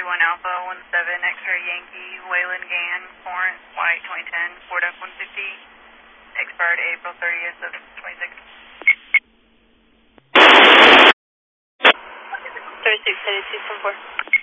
31 Alpha 17 X-ray Yankee, Waylon Gann, Florence, White 2010, Ford F-150, expired April 30th of 26. 36, headed 614.